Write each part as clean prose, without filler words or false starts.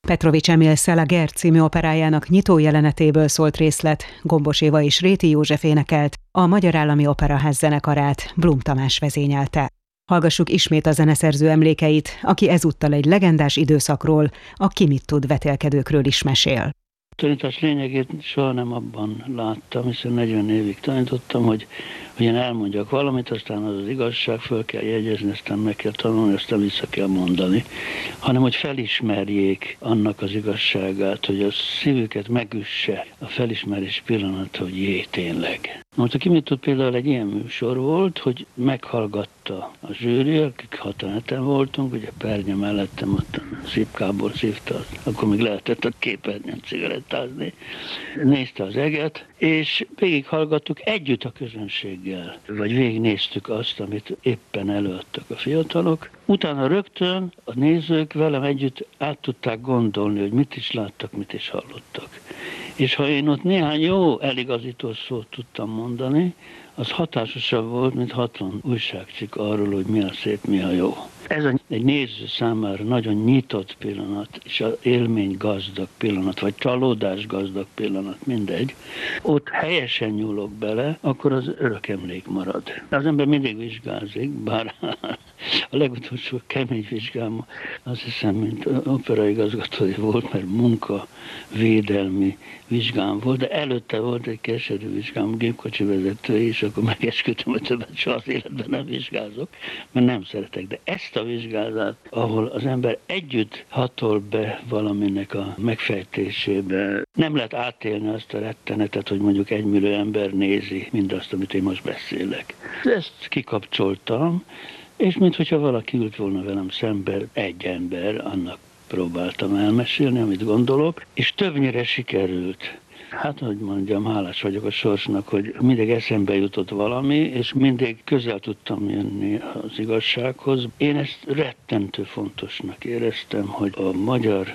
Petrovics Emil Szalager című operájának nyitó jelenetéből szólt részlet, Gombos Éva és Réti József énekelt, a Magyar Állami Operaház zenekarát Blum Tamás vezényelte. Hallgassuk ismét a zeneszerző emlékeit, aki ezúttal egy legendás időszakról, a Ki mit tud vetélkedőkről is mesél. Tanítás lényegét soha nem abban láttam, hiszen 40 évig tanítottam, hogy én elmondjak valamit, aztán az igazság, föl kell jegyezni, aztán meg kell tanulni, aztán vissza kell mondani, hanem hogy felismerjék annak az igazságát, hogy a szívüket megüsse a felismerés pillanat, hogy jé, tényleg. Most a Ki mit tud például egy ilyen műsor volt, hogy meghallgatta a zsűri, akik 6-7-en voltunk, ugye Pernye mellettem ott a szívkából szívta, akkor még lehetett a képernyőn cigarettázni, nézte az eget, és végighallgattuk együtt a közönséggel, vagy végignéztük azt, amit éppen előadtak a fiatalok. Utána rögtön a nézők velem együtt át tudták gondolni, hogy mit is láttak, mit is hallottak. És ha én ott néhány jó eligazító szót tudtam mondani, az hatásosabb volt, mint 60 újságcikk arról, hogy mi a szép, mi a jó. Ez egy néző számára nagyon nyitott pillanat, és az élmény gazdag pillanat, vagy csalódás gazdag pillanat, mindegy. Ott helyesen nyúlok bele, akkor az örök emlék marad. Az ember mindig vizsgázik, bár a legutolsó kemény vizsgám, azt hiszem, mint operaigazgatói volt, mert munkavédelmi vizsgám volt, de előtte volt egy keserű vizsgám, gépkocsi vezető, és akkor megesküdtem, hogy többet soha az életben nem vizsgázok, mert nem szeretek. De ezt a vizsgázat, ahol az ember együtt hatol be valaminek a megfejtésébe, nem lehet átélni azt a rettenetet, hogy mondjuk 1 millió ember nézi mindazt, amit én most beszélek. Ezt kikapcsoltam, és minthogyha valaki ült volna velem szemben, egy ember, annak próbáltam elmesélni, amit gondolok, és többnyire sikerült. Hát, hogy mondjam, hálás vagyok a sorsnak, hogy mindig eszembe jutott valami, és mindig közel tudtam jönni az igazsághoz. Én ezt rettentő fontosnak éreztem, hogy a magyar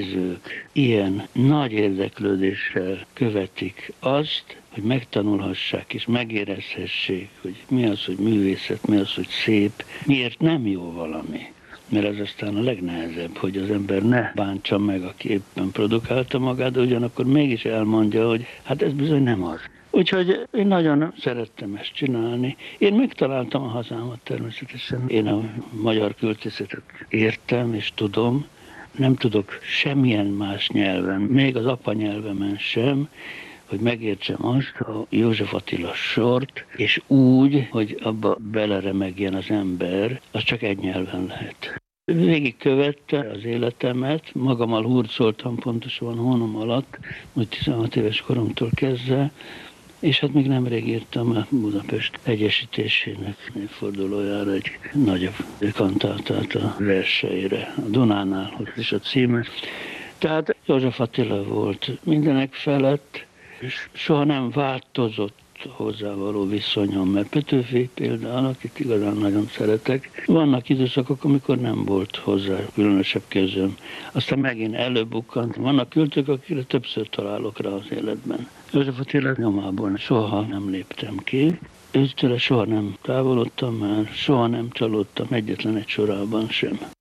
nézők ilyen nagy érdeklődéssel követik azt, hogy megtanulhassák és megérezhessék, hogy mi az, hogy művészet, mi az, hogy szép, miért nem jó valami. Mert ez aztán a legnehezebb, hogy az ember ne bántsa meg, aki éppen produkálta magát, de ugyanakkor mégis elmondja, hogy hát ez bizony nem az. Úgyhogy én nagyon szerettem ezt csinálni. Én megtaláltam a hazámat természetesen. Én a magyar költészetet értem és tudom. Nem tudok semmilyen más nyelven, még az apanyelvemen sem, hogy megértsem azt, a József Attila sort, és úgy, hogy abba beleremegjen az ember, az csak egy nyelven lehet. Végigkövette az életemet, magammal hurcoltam pontosan hónap alatt, úgy 16 éves koromtól kezdve, és hát még nemrég írtam a Budapest egyesítésének évfordulójára egy nagyobb kantátát a verseire, a Dunánál, hogy is a címe. Tehát József Attila volt mindenek felett, és soha nem változott hozzávaló viszonyom, mert Petőfi például, akit igazán nagyon szeretek, vannak időszakok, amikor nem volt hozzá különösebb közöm. Aztán megint előbukkant. Vannak költők, akire többször találok rá az életben. József Attila nyomából soha nem léptem ki, őtől soha nem távolodtam már, soha nem csalódtam egyetlen egy sorában sem.